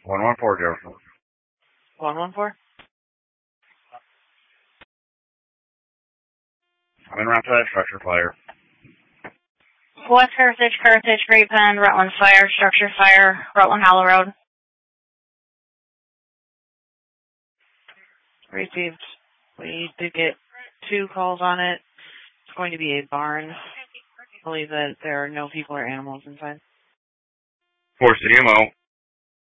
114, Jefferson. 114? I'm in route to that structure fire. West Carthage, Great Bend, Rutland Fire, Structure Fire, Rutland Hollow Road. Received. We did get 2 calls on it. It's going to be a barn. I believe that there are no people or animals inside. 4 CMO.